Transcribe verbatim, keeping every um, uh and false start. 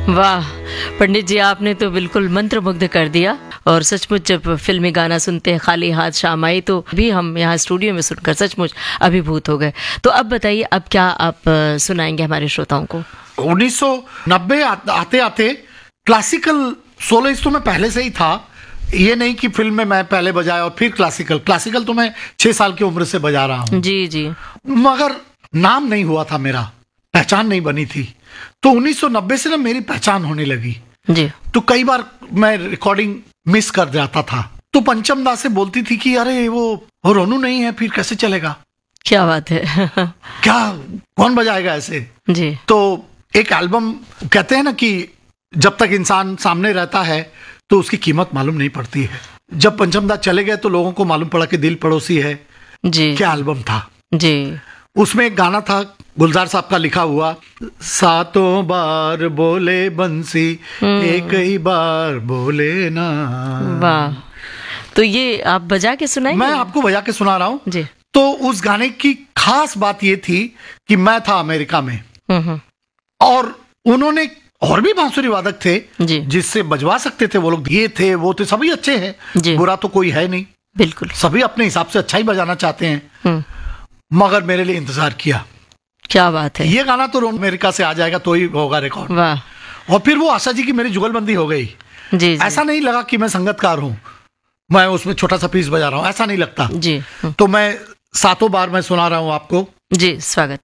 वाह पंडित जी, आपने तो बिल्कुल मंत्रमुग्ध कर दिया। और सचमुच जब फिल्मी गाना सुनते हैं खाली हाथ शाम आई, तो भी हम यहाँ स्टूडियो में सुनकर सचमुच अभिभूत हो गए। तो अब बताइए, अब क्या आप सुनाएंगे हमारे श्रोताओं को? उन्नीस सौ नब्बे आते आते क्लासिकल सोलोइस्ट तो मैं पहले से ही था। ये नहीं कि फिल्म में मैं पहले बजाया और फिर क्लासिकल क्लासिकल तो मैं छह साल की उम्र से बजा रहा हूँ। जी जी। मगर नाम नहीं हुआ था, मेरा पहचान नहीं बनी थी। तो उन्नीस सौ नब्बे से ना मेरी पहचान होने लगी जी। तो कई बार मैं रिकॉर्डिंग मिस कर जाता था, तो पंचम दा से बोलती थी कि अरे वो वो रोनू नहीं है, फिर कैसे चलेगा? क्या बात है। क्या कौन बजाएगा ऐसे? जी। तो एक एल्बम, कहते हैं ना कि जब तक इंसान सामने रहता है तो उसकी कीमत मालूम नहीं पड़ती है। जब पंचम दा चले गए तो लोगों को मालूम पड़ा कि दिल पड़ोसी है जी। क्या एल्बम था जी। उसमें एक गाना था गुलजार साहब का लिखा हुआ, सातों बार बोले बंसी एक ही बार बोले ना। वाह, तो ये आप बजा के सुनाएंगे? मैं आपको बजा के सुना रहा हूँ जी। तो उस गाने की खास बात ये थी कि मैं था अमेरिका में और उन्होंने, और भी बांसुरी वादक थे जिससे बजवा सकते थे वो लोग, ये थे वो थे, सभी अच्छे हैं, बुरा तो कोई है नहीं, बिल्कुल सभी अपने हिसाब से अच्छा ही बजाना चाहते हैं। मगर मेरे लिए इंतजार किया। क्या बात है। ये गाना तो अमेरिका से आ जाएगा तो ही होगा रिकॉर्ड। वाह। और फिर वो आशा जी की मेरी जुगलबंदी हो गई। जी, जी। ऐसा नहीं लगा कि मैं संगतकार हूं, मैं उसमें छोटा सा पीस बजा रहा हूं, ऐसा नहीं लगता जी। तो मैं सातों बार मैं सुना रहा हूं आपको। जी, स्वागत।